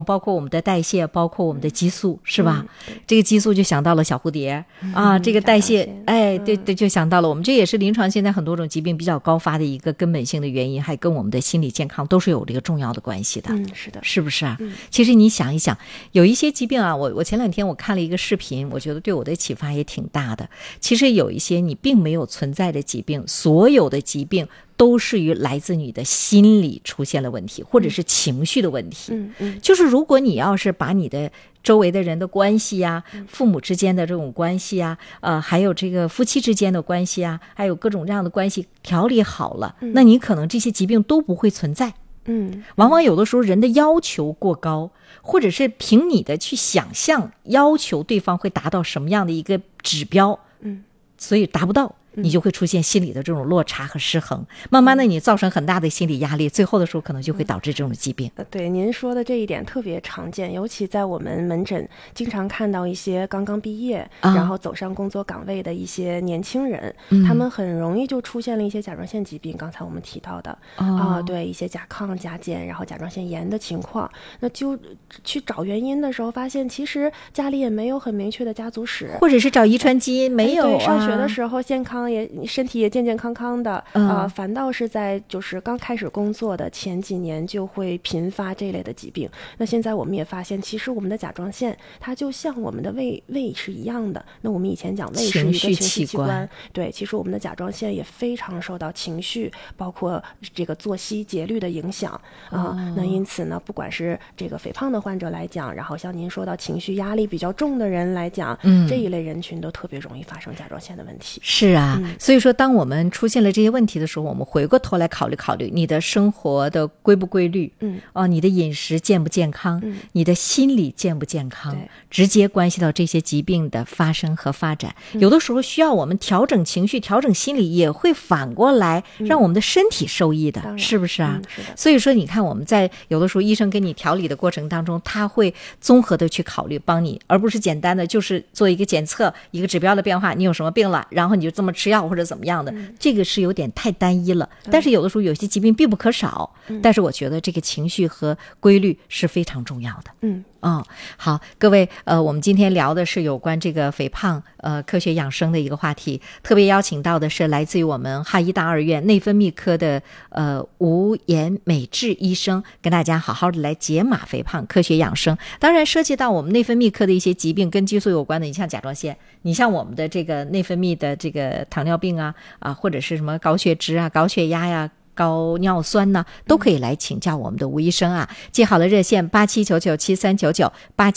包括我们的代谢，包括我们的激素，是吧？这个激素就想到了小蝴蝶啊，这个代谢，哎，对，就想到了我们。这也是临床现在很多种疾病比较高发的一个根本性的原因，还跟我们的心理健康都是有这个重要的关系的。 是的， 是不是啊？其实你想一想，有一些疾病啊，我前两天我看了一个视频，我觉得对我的启发也挺大的。其实有一些你并没有存在的疾病，所有的疾病都是于来自你的心理出现了问题，或者是情绪的问题。就是如果你要是把你的周围的人的关系啊，父母之间的这种关系啊，还有这个夫妻之间的关系啊，还有各种这样的关系调理好了，那你可能这些疾病都不会存在。往往有的时候人的要求过高，或者是凭你的去想象要求对方会达到什么样的一个指标，所以达不到，你就会出现心理的这种落差和失衡，慢慢的你造成很大的心理压力，最后的时候可能就会导致这种疾病。 对，您说的这一点特别常见，尤其在我们门诊经常看到一些刚刚毕业然后走上工作岗位的一些年轻人，他们很容易就出现了一些甲状腺疾病，刚才我们提到的对，一些甲亢、甲减，然后甲状腺炎的情况。那就去找原因的时候发现，其实家里也没有很明确的家族史， 或者是找遗传基因没有对，上学的时候健康也身体也健健康康的反倒是在就是刚开始工作的前几年就会频发这类的疾病。那现在我们也发现，其实我们的甲状腺它就像我们的胃是一样的。那我们以前讲胃是一个情绪器官，对，其实我们的甲状腺也非常受到情绪包括这个作息节律的影响那因此呢，不管是这个肥胖的患者来讲，然后像您说到情绪压力比较重的人来讲，这一类人群都特别容易发生甲状腺的问题。 是啊，所以说当我们出现了这些问题的时候，我们回过头来考虑你的生活的规不规律，你的饮食健不健康，你的心理健不健康，直接关系到这些疾病的发生和发展。有的时候需要我们调整情绪，调整心理，也会反过来让我们的身体受益的，是不是啊？ 是的。 所以说你看我们在有的时候医生给你调理的过程当中，他会综合的去考虑帮你，而不是简单的就是做一个检测一个指标的变化，你有什么病了，然后你就这么吃药或者怎么样的，这个是有点太单一了。但是有的时候有些疾病必不可少，但是我觉得这个情绪和规律是非常重要的。好，各位，我们今天聊的是有关这个肥胖科学养生的一个话题，特别邀请到的是来自于我们哈医大二院内分泌科的吴延美治医生，跟大家好好的来解码肥胖科学养生。当然涉及到我们内分泌科的一些疾病跟激素有关的，你像甲状腺，你像我们的这个内分泌的这个糖尿病或者是什么高血脂高血压呀，高尿酸呢，都可以来请教我们的吴医生记好了热线87997399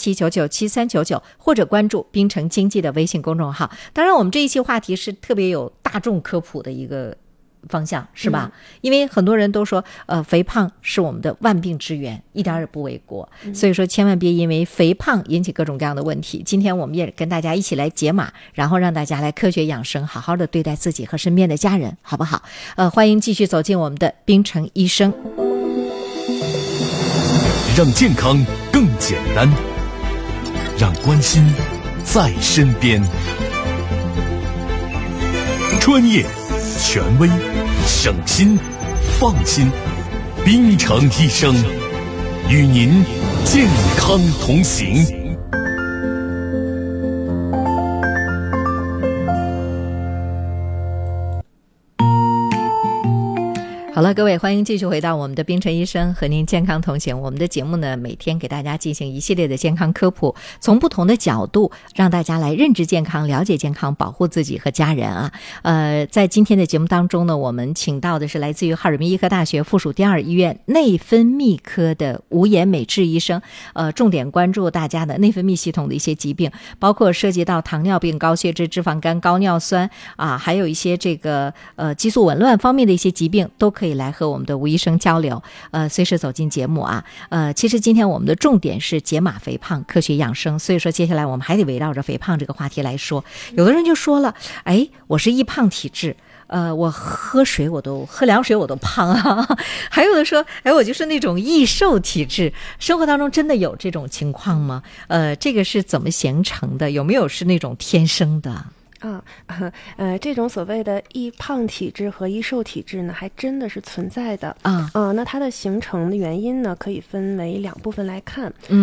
87997399，或者关注滨城经济的微信公众号。当然我们这一期话题是特别有大众科普的一个方向，是吧？因为很多人都说肥胖是我们的万病之源，一点也不为过，所以说千万别因为肥胖引起各种各样的问题。今天我们也跟大家一起来解码，然后让大家来科学养生，好好的对待自己和身边的家人，好不好？欢迎继续走进我们的滨城医生， 让健康更简单，让关心在身边，专业权威省心放心，滨城医生与您健康同行。 好了，各位，欢迎继续回到我们的滨城医生和您健康同行。我们的节目呢，每天给大家进行一系列的健康科普，从不同的角度让大家来认知健康、了解健康、保护自己和家人在今天的节目当中呢，我们请到的是来自于哈尔滨医科大学附属第二医院内分泌科的吴延美治医生，重点关注大家的内分泌系统的一些疾病，包括涉及到糖尿病、高血脂、脂肪肝、高尿酸还有一些这个激素紊乱方面的一些疾病，都可以来和我们的吴医生交流，随时走进节目其实今天我们的重点是解码肥胖科学养生，所以说接下来我们还得围绕着肥胖这个话题来说。有的人就说了，我是易胖体质，我喝凉水我都胖还有的说，我就是那种易瘦体质，生活当中真的有这种情况吗？这个是怎么形成的？有没有是那种天生的？ 这种所谓的易胖体质和易瘦体质呢，还真的是存在的那它的形成的原因呢，可以分为2部分来看。